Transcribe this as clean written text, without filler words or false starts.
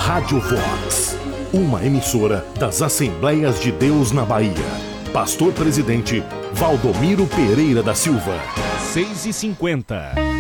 Rádio Vox, uma emissora das Assembleias de Deus na Bahia. Pastor Presidente Valdomiro Pereira da Silva. 6h50.